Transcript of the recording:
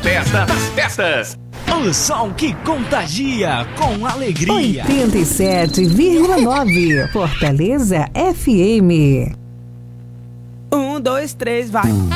festa das festas. O som que contagia com alegria. 87,9 Fortaleza FM. 1, 2, 3, vai.